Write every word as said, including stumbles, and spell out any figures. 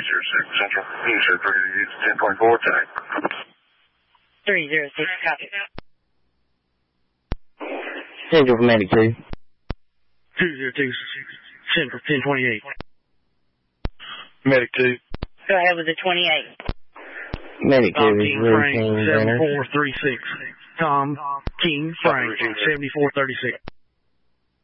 zero six Central. You should use ten point four tonight. three zero six, copy. Central for Medic two. two zero two, Central, ten twenty-eight. Medic two. Go ahead with the twenty-eight. Medic two is King Frank, routine seven center. four three six. Tom King Frank, seventy-four thirty-six.